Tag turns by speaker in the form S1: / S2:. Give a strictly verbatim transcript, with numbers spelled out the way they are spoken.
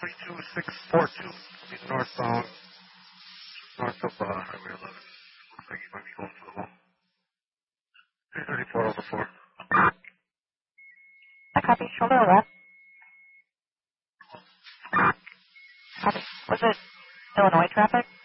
S1: three two six four two. He's northbound, north of uh, Highway eleven. Looks like he might be going to the wall. three thirty-four over four.
S2: I copy. Shoulder left. Copy. Was it Illinois traffic?